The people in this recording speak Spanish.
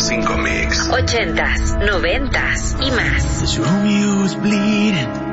100.5 Mix. 80s, 90s y más. Romeo's bleeding.